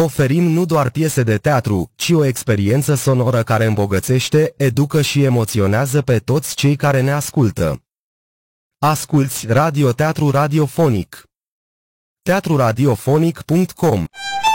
oferim nu doar piese de teatru, ci o experiență sonoră care îmbogățește, educă și emoționează pe toți cei care ne ascultă. Asculți radioteatru radiofonic. teatruradiofonic.com